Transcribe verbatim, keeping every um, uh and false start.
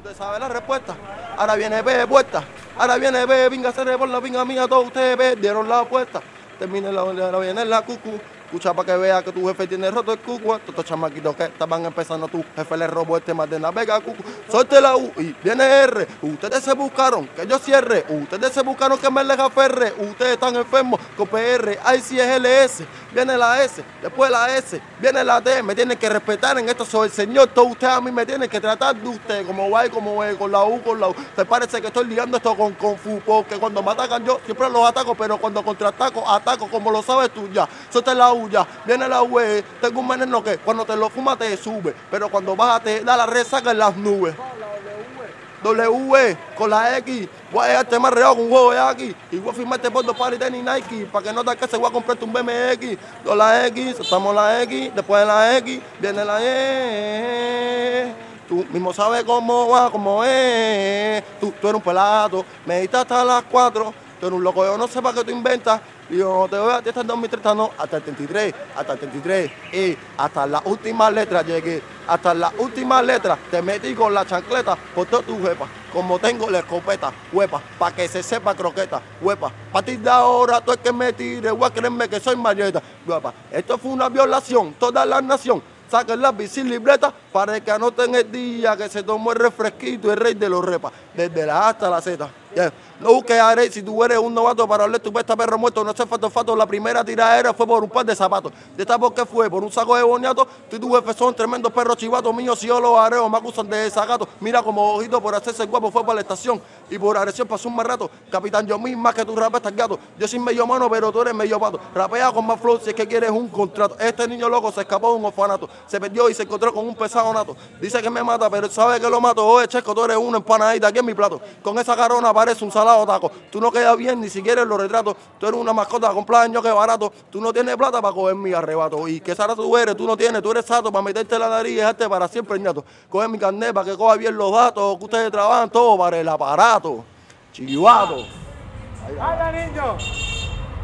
Usted sabe la respuesta. Ahora viene B puesta. Ahora viene B, venga, se por la pinga mía, todos ustedes perdieron la apuesta. Termine la, la, la viene la cucu. Escucha para que vea que tu jefe tiene roto el cucu. Estos chamaquitos que estaban empezando, tu jefe le robó este más de navega, cucu. Suelte la U y viene R. Ustedes se buscaron que yo cierre. Ustedes se buscaron que me les aferre. Ustedes están enfermos con P R. Ahí sí es L S. Viene la S, después la S, viene la T. Me tienen que respetar en esto, soy el señor. Todos ustedes a mí me tienen que tratar de usted. Como va y como ve, con la U, con la U. Te parece que estoy ligando esto con Kung Fu. Porque cuando me atacan yo siempre los ataco. Pero cuando contraataco, ataco como lo sabes tú ya. Suelte la U ya, viene la U E. Tengo un veneno que cuando te lo fumas te sube. Pero cuando bajas te da la resaca en las nubes. W E con la X, voy a dejarte más reado con un juego de aquí y voy a firmarte por dos pares de tenis Nike para que no te alcance, voy a comprarte un B M X, con la X, soltamos la X, después de la X viene la E. Tú mismo sabes cómo va, cómo es. Tú, tú eres un pelado, me diste hasta las cuatro, tú eres un loco, yo no sé para qué tú inventas. Y yo no te voy a ti hasta el dos mil treinta, no, hasta el treinta y tres, hasta el treinta y tres, y hasta las últimas letras llegué, hasta las últimas letras te metí con la chancleta por toda tu jefa, como tengo la escopeta, huepa, pa' que se sepa croqueta, huepa, a partir de ahora tú es que me tire, voy a creerme que soy malleta, huepa, esto fue una violación, toda la nación. Saquen lápiz y libreta para que anoten el día que se tomó el refresquito el rey de los repas, desde la A hasta la Z. Yeah. No busques a Arey si tú eres un novato para hablar tu pesta perro muerto, no sé fato fato, la primera tiradera fue por un par de zapatos. ¿De esta por qué fue? Por un saco de boniato, tú y tu jefe son tremendos perros chivatos míos, si yo los areo me acusan de desacato. Mira como ojito por hacerse el guapo fue para la estación y por agresión pasó un mal rato. Capitán, yo misma que tú rapas estás gato, yo soy medio mano pero tú eres medio pato. Rapea con más flow si es que quieres un contrato. Este niño loco se escapó de un orfanato, se perdió y se encontró con un pesado nato. Dice que me mata pero él sabe que lo mato. Oye Chesco, tú eres una empanadita aquí en mi plato. Con esa carona parece un salado taco. Tú no quedas bien ni siquiera en los retratos. Tú eres una mascota con años que barato. Tú no tienes plata para coger mi arrebato. Y qué sara tú eres, tú no tienes, tú eres sato para meterte la nariz y dejarte para siempre ñato. Coge mi carnet para que coja bien los datos, que ustedes trabajan todo para el aparato. Chivato. ¡Hala, niño!